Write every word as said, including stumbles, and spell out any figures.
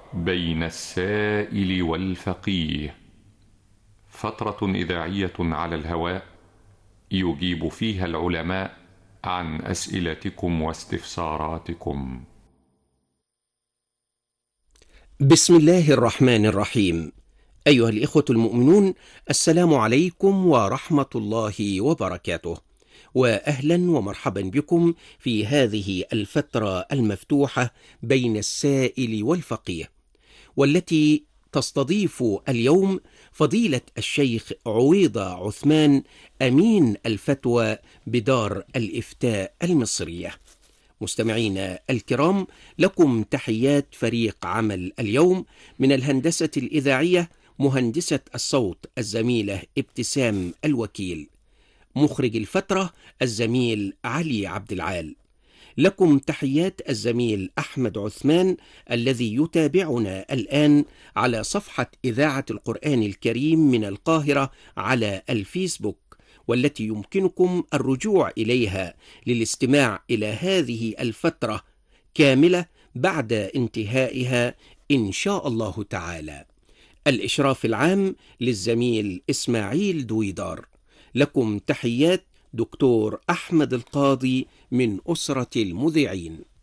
بين السائل والفقيه، فترة إذاعية على الهواء يجيب فيها العلماء عن أسئلتكم واستفساراتكم. بسم الله الرحمن الرحيم. أيها الإخوة المؤمنون، السلام عليكم ورحمة الله وبركاته، وأهلا ومرحبا بكم في هذه الفترة المفتوحة بين السائل والفقيه، والتي تستضيف اليوم فضيلة الشيخ عويضة عثمان، أمين الفتوى بدار الإفتاء المصرية. مستمعينا الكرام، لكم تحيات فريق عمل اليوم من الهندسة الإذاعية، مهندسة الصوت الزميلة ابتسام الوكيل، مخرج الفترة الزميل علي عبد العال. لكم تحيات الزميل أحمد عثمان الذي يتابعنا الآن على صفحة إذاعة القرآن الكريم من القاهرة على الفيسبوك، والتي يمكنكم الرجوع إليها للاستماع إلى هذه الفترة كاملة بعد انتهائها إن شاء الله تعالى. الإشراف العام للزميل إسماعيل دويدار. لكم تحيات دكتور أحمد القاضي من أسرة المذيعين.